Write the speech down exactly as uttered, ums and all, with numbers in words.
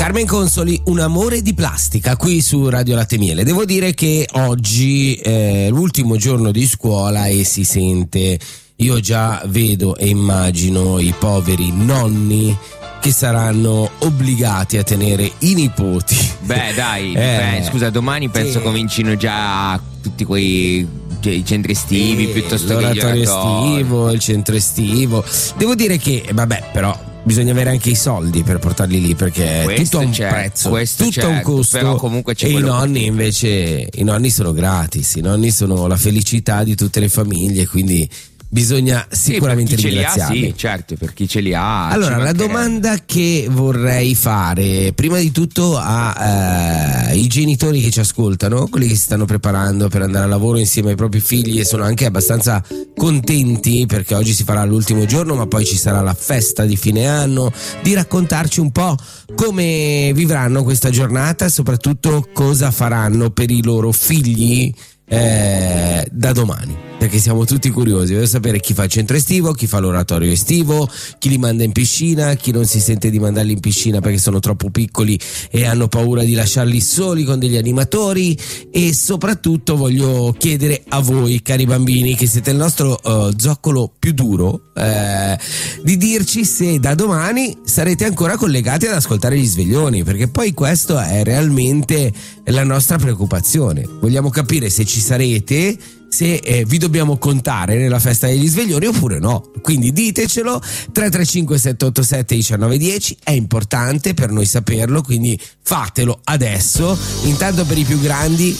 Carmen Consoli, Un amore di plastica, qui su Radio Latte Miele. Devo dire che oggi è l'ultimo giorno di scuola e si sente, io già vedo e immagino i poveri nonni che saranno obbligati a tenere i nipoti. Beh dai, eh, beh, scusa, domani penso sì. comincino già tutti quei i centri estivi, sì, piuttosto che gli l'oratorio oratori. estivo, il centro estivo. Devo dire che, vabbè, però bisogna avere anche i soldi per portarli lì, perché Questo tutto ha un certo, prezzo, questo tutto ha un certo, costo. però comunque c'è e i quello nonni che- invece, i nonni sono gratis, i nonni sono la felicità di tutte le famiglie, quindi bisogna sicuramente sì, per chi ce li ha, ringraziarli. sì, certo, per chi ce li ha. Allora, ci la mancherebbe. domanda che vorrei fare prima di tutto ai genitori che ci ascoltano, quelli che si stanno preparando per andare a lavoro insieme ai propri figli e sono anche abbastanza contenti perché oggi si farà l'ultimo giorno, ma poi ci sarà la festa di fine anno, di raccontarci un po' come vivranno questa giornata e soprattutto cosa faranno per i loro figli eh, da domani, perché siamo tutti curiosi. Voglio sapere chi fa il centro estivo, chi fa l'oratorio estivo, chi li manda in piscina, chi non si sente di mandarli in piscina perché sono troppo piccoli e hanno paura di lasciarli soli con degli animatori. E soprattutto voglio chiedere a voi, cari bambini, che siete il nostro uh, zoccolo più duro, eh, di dirci se da domani sarete ancora collegati ad ascoltare gli sveglioni, perché poi questo è realmente la nostra preoccupazione. Vogliamo capire se ci sarete, se eh, vi dobbiamo contare nella festa degli sveglioni oppure no. Quindi ditecelo. Tre tre cinque sette otto sette uno nove uno zero, è importante per noi saperlo, quindi fatelo adesso. Intanto per i più grandi